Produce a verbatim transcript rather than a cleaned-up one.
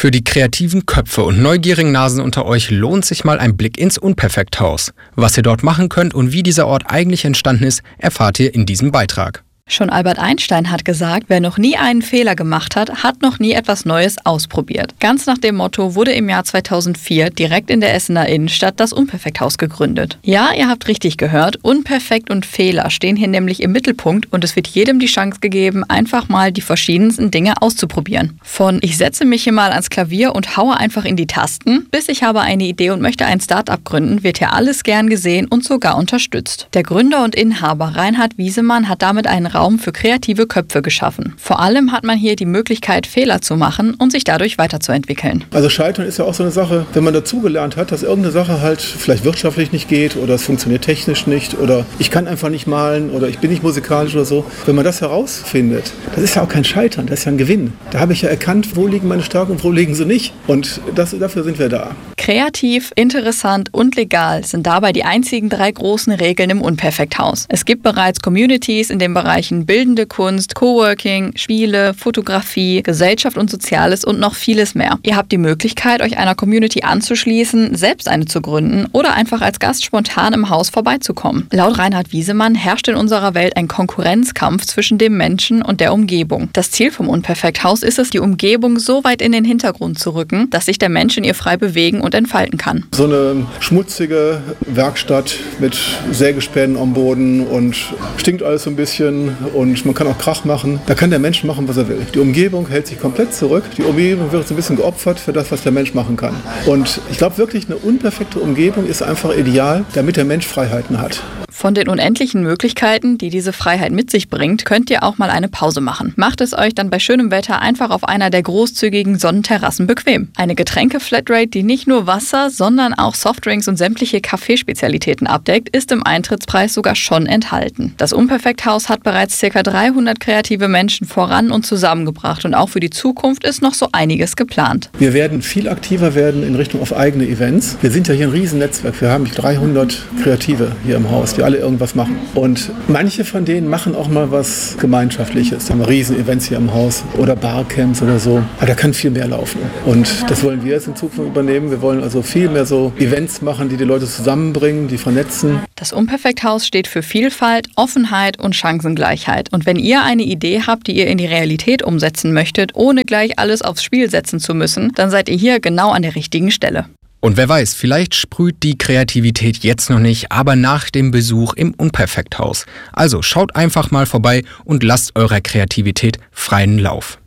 Für die kreativen Köpfe und neugierigen Nasen unter euch lohnt sich mal ein Blick ins Unperfekthaus. Was ihr dort machen könnt und wie dieser Ort eigentlich entstanden ist, erfahrt ihr in diesem Beitrag. Schon Albert Einstein hat gesagt, wer noch nie einen Fehler gemacht hat, hat noch nie etwas Neues ausprobiert. Ganz nach dem Motto wurde im Jahr zweitausendvier direkt in der Essener Innenstadt das Unperfekthaus gegründet. Ja, ihr habt richtig gehört, Unperfekt und Fehler stehen hier nämlich im Mittelpunkt und es wird jedem die Chance gegeben, einfach mal die verschiedensten Dinge auszuprobieren. Von ich setze mich hier mal ans Klavier und haue einfach in die Tasten, bis ich habe eine Idee und möchte ein Start-up gründen, wird hier alles gern gesehen und sogar unterstützt. Der Gründer und Inhaber Reinhard Wiesemann hat damit einen Raum für kreative Köpfe geschaffen. Vor allem hat man hier die Möglichkeit, Fehler zu machen und sich dadurch weiterzuentwickeln. Also Scheitern ist ja auch so eine Sache, wenn man dazugelernt hat, dass irgendeine Sache halt vielleicht wirtschaftlich nicht geht oder es funktioniert technisch nicht oder ich kann einfach nicht malen oder ich bin nicht musikalisch oder so. Wenn man das herausfindet, das ist ja auch kein Scheitern, das ist ja ein Gewinn. Da habe ich ja erkannt, wo liegen meine Stärken und wo liegen sie nicht. Und das, dafür sind wir da. Kreativ, interessant und legal sind dabei die einzigen drei großen Regeln im Unperfekthaus. Es gibt bereits Communities in den Bereichen bildende Kunst, Coworking, Spiele, Fotografie, Gesellschaft und Soziales und noch vieles mehr. Ihr habt die Möglichkeit, euch einer Community anzuschließen, selbst eine zu gründen oder einfach als Gast spontan im Haus vorbeizukommen. Laut Reinhard Wiesemann herrscht in unserer Welt ein Konkurrenzkampf zwischen dem Menschen und der Umgebung. Das Ziel vom Unperfekthaus ist es, die Umgebung so weit in den Hintergrund zu rücken, dass sich der Mensch in ihr frei bewegen und entfalten kann. So eine schmutzige Werkstatt mit Sägespänen am Boden und stinkt alles so ein bisschen und man kann auch Krach machen. Da kann der Mensch machen, was er will. Die Umgebung hält sich komplett zurück. Die Umgebung wird so ein bisschen geopfert für das, was der Mensch machen kann. Und ich glaube wirklich, eine unperfekte Umgebung ist einfach ideal, damit der Mensch Freiheiten hat. Von den unendlichen Möglichkeiten, die diese Freiheit mit sich bringt, könnt ihr auch mal eine Pause machen. Macht es euch dann bei schönem Wetter einfach auf einer der großzügigen Sonnenterrassen bequem. Eine Getränke-Flatrate, die nicht nur Wasser, sondern auch Softdrinks und sämtliche Kaffeespezialitäten abdeckt, ist im Eintrittspreis sogar schon enthalten. Das Unperfekthaus hat bereits ca. dreihundert kreative Menschen voran und zusammengebracht und auch für die Zukunft ist noch so einiges geplant. Wir werden viel aktiver werden in Richtung auf eigene Events. Wir sind ja hier ein Riesennetzwerk. Wir haben dreihundert Kreative hier im Haus, die alle irgendwas machen. Und manche von denen machen auch mal was Gemeinschaftliches. Wir haben Riesen-Events hier im Haus oder Barcamps oder so. Aber da kann viel mehr laufen. Und das wollen wir jetzt in Zukunft übernehmen. Wir wollen also viel mehr so Events machen, die die Leute zusammenbringen, die vernetzen. Das Unperfekthaus steht für Vielfalt, Offenheit und Chancengleichheit. Und wenn ihr eine Idee habt, die ihr in die Realität umsetzen möchtet, ohne gleich alles aufs Spiel setzen zu müssen, dann seid ihr hier genau an der richtigen Stelle. Und wer weiß, vielleicht sprüht die Kreativität jetzt noch nicht, aber nach dem Besuch im Unperfekthaus. Also schaut einfach mal vorbei und lasst eurer Kreativität freien Lauf.